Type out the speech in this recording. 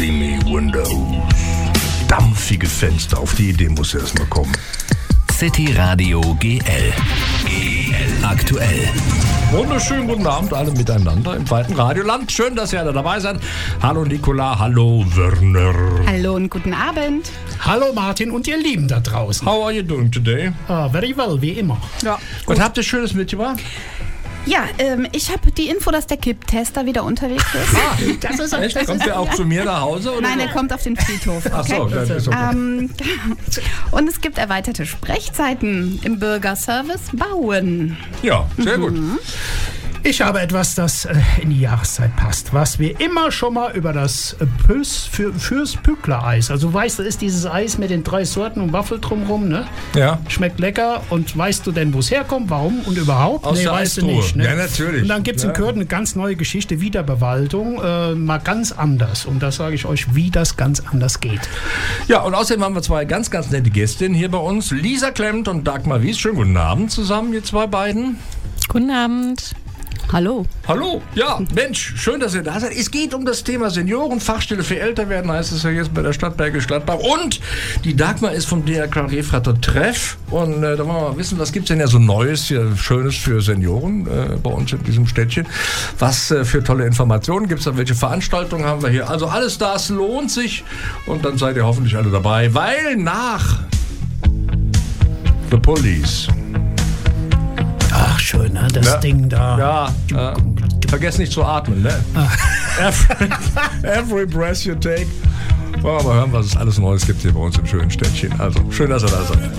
Steamy Windows. Dampfige Fenster, auf die Idee muss erst mal kommen. City Radio GL. Aktuell. Wunderschönen guten Abend alle miteinander im weiten Radioland. Schön, dass ihr alle dabei seid. Hallo Nicola, hallo Werner. Hallo und guten Abend. Hallo Martin und ihr Lieben da draußen. How are you doing today? Very well, wie immer. Ja, Was habt ihr Schönes mitgebracht? ja ich habe die Info, dass der Kipptester wieder unterwegs ist. Das ist Echt? Kommt ihr auch zu mir nach Hause? Oder Nein, so? er kommt auf den Friedhof. Okay? Ach so, das ist okay. Und es gibt erweiterte Sprechzeiten im Bürgerservice Bauen. Ja, sehr gut. Ich habe etwas, das in die Jahreszeit passt, was wir immer schon mal über das Fürst-Pückler-Eis, also weißt du, ist dieses Eis mit den 3 Sorten und Waffel drumrum, ne? Ja. Schmeckt lecker und weißt du denn, wo es herkommt, warum und überhaupt? Aus der weißt du Eistruhe. nicht, ne? Ja, natürlich. Und dann gibt es in Kürten eine ganz neue Geschichte, Wiederbewaldung, mal ganz anders. Und da sage ich euch, wie das ganz anders geht. Ja, und außerdem haben wir 2 ganz, ganz nette Gästinnen hier bei uns. Lisa Klemmt und Dagmar Wies. Schönen guten Abend zusammen, ihr 2 beiden. Guten Abend. Hallo. Hallo, ja, Mensch, schön, dass ihr da seid. Es geht um das Thema Senioren, Fachstelle für Älterwerden, heißt es ja jetzt bei der Stadt Bergisch Gladbach. Und die Dagmar ist vom DRK Refrater Treff. Und da wollen wir mal wissen, was gibt es denn ja so Neues, hier Schönes für Senioren bei uns in diesem Städtchen? Was für tolle Informationen gibt es da? Welche Veranstaltungen haben wir hier? Also alles das lohnt sich. Und dann seid ihr hoffentlich alle dabei, weil nach The Police... Ach, schön, ne? Das Ding da. Ja, vergesst nicht zu atmen, ne? Every breath you take. Wollen wir mal hören, was es alles Neues gibt hier bei uns im schönen Städtchen. Also, schön, dass ihr da seid.